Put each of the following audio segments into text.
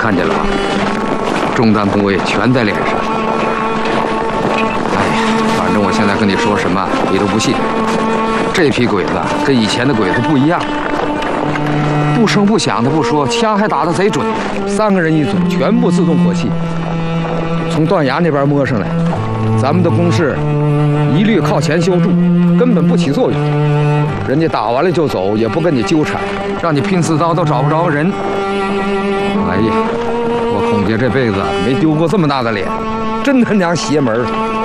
看见了吧？中弹部位全在脸上。哎呀，反正我现在跟你说什么，你都不信。这批鬼子跟以前的鬼子不一样，不声不响的不说，枪还打得贼准，3个人一组，全部自动火器，从断崖那边摸上来。咱们的攻势一律靠前修筑，根本不起作用。人家打完了就走，也不跟你纠缠，让你拼刺刀都找不着人。哎呀，我孔杰这辈子没丢过这么大的脸，真他娘邪门！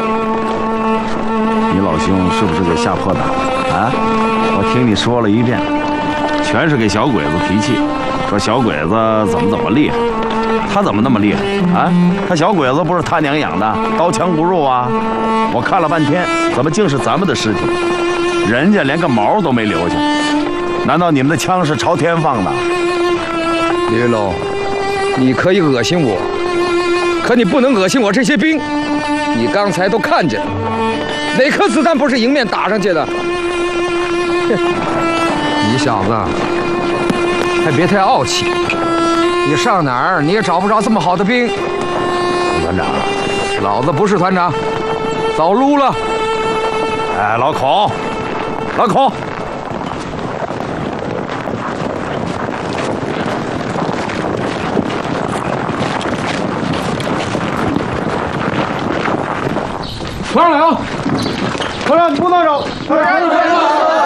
你老兄是不是给吓破胆了啊？我听你说了一遍，全是给小鬼子提气，说小鬼子怎么厉害。他怎么那么厉害啊？他小鬼子不是他娘养的，刀枪不入啊！我看了半天，怎么竟是咱们的尸体？人家连个毛都没留下。难道你们的枪是朝天放的？ 李云龙，你可以恶心我，可你不能恶心我这些兵。你刚才都看见了，哪颗子弹不是迎面打上去的？你小子还别太傲气。你上哪儿你也找不着这么好的兵。 团长， 老子不是团长，早撸了。 哎，老孔，老孔， 团长，团长你不能走，团长你别走。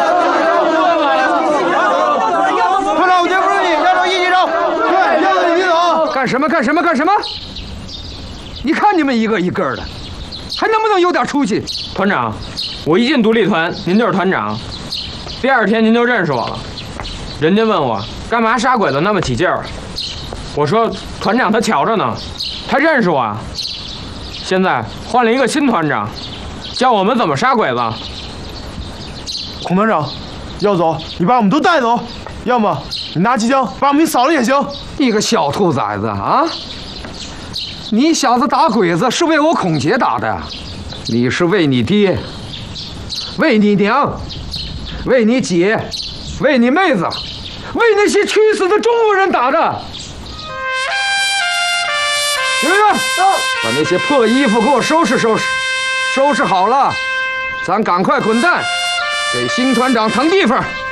团长，我绝不是你，要走一起走。对，要走一起走。 干什么？干什么？干什么？你看你们一个一个的，还能不能有点出息？ 团长，我一进独立团，您就是团长，第2天您就认识我了。人家问我干嘛杀鬼子那么起劲儿，我说团长他瞧着呢，他认识我啊。现在换了一个新团长，教我们怎么杀鬼子。 孔团长，要走你把我们都带走，要么你拿机枪把我们给扫了也行。 你个小兔崽子啊！你小子打鬼子是为我孔杰打的，你是为你爹、为你娘、为你姐、为你妹子、为那些屈死的中国人打的。行不行？把那些破衣服给我收拾收拾，收拾好了，咱赶快滚蛋，给新团长腾地方。